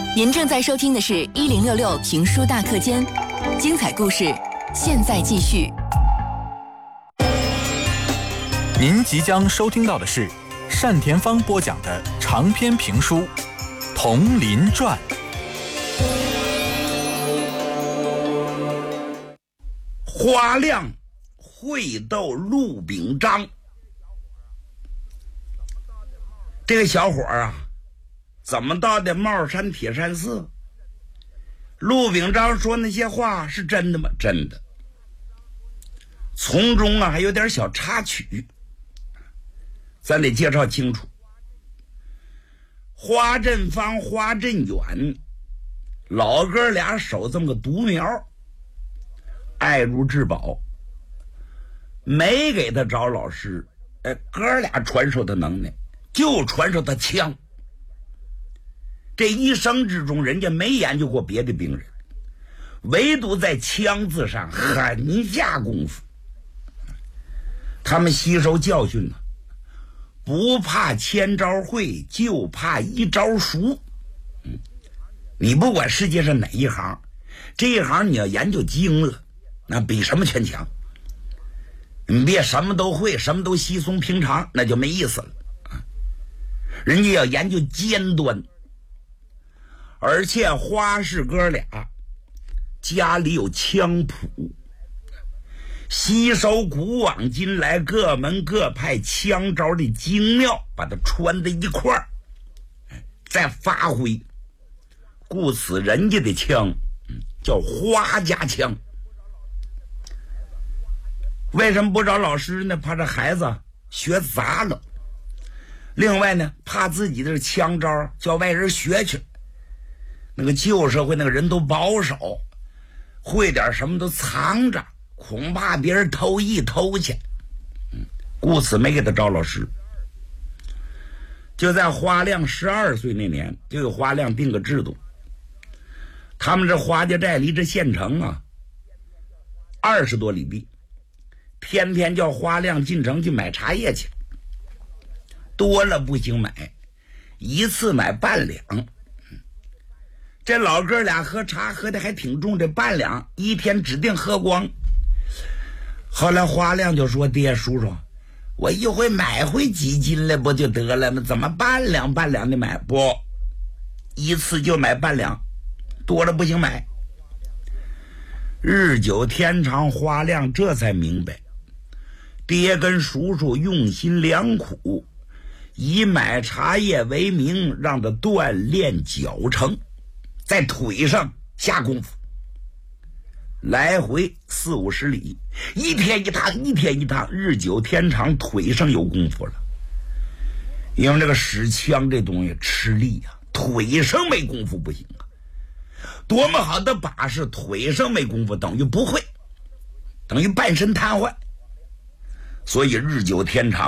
您正在收听的是1066评书大课间，精彩故事现在继续。 您即将收听到的是单田芳播讲的长篇评书《铜林传》。 花亮会斗陆秉章，这个小伙啊，怎么到的帽山铁山寺？陆秉章说那些话是真的吗？真的。从中啊还有点小插曲，咱得介绍清楚。花振芳、花振远老哥俩守这么个独苗，爱如至宝，没给他找老师，哥俩传授的能耐就传授他枪。这一生之中人家没研究过别的兵刃，唯独在枪字上狠下功夫。他们吸收教训了，不怕千招会，就怕一招熟。你不管世界上哪一行，这一行你要研究精了，那比什么全强。你别什么都会，什么都稀松平常，那就没意思了。人家要研究尖端。而且花氏哥俩家里有枪谱，吸收古往今来各门各派枪招的精妙，把它串在一块儿，再发挥。故此人家的枪叫花家枪。为什么不找老师呢？怕这孩子学杂了。另外呢，怕自己的枪招叫外人学去。那个旧社会那个人都保守，会点什么都藏着，恐怕别人偷去。故此没给他找老师。就在花亮12岁那年，就给花亮定个制度。他们这花家寨离这县城啊20多里地，天天叫花亮进城去买茶叶去，多了不行买，一次买半两。这老哥俩喝茶喝的还挺重，这半两一天指定喝光。后来花亮就说：“爹叔叔，我一回买回几斤来不就得了吗？怎么半两的买？不，一次就买半两，多了不行买。”日久天长，花亮这才明白，爹跟叔叔用心良苦，以买茶叶为名，让他锻炼脚程，在腿上下功夫，来回40-50里，一天一趟，日久天长，腿上有功夫了。因为这个使枪这东西吃力啊，腿上没功夫不行啊。多么好的把式，腿上没功夫等于不会，等于半身瘫痪。所以日久天长，